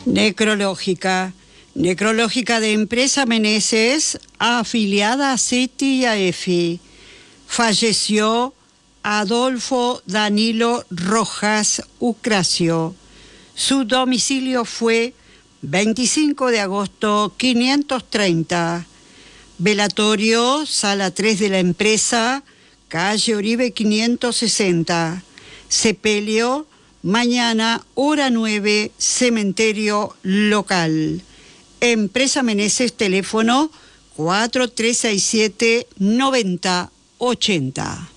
Necrológica. Necrológica de Empresa Meneses, afiliada a CETI y a EFI. Falleció Adolfo Danilo Rojas Ucracio. Su domicilio fue 25 de agosto 530. Velatorio, sala 3 de la empresa, calle Oribe 560. Sepelio, mañana, hora 9, cementerio local. Empresa Meneses, teléfono 4367-9080.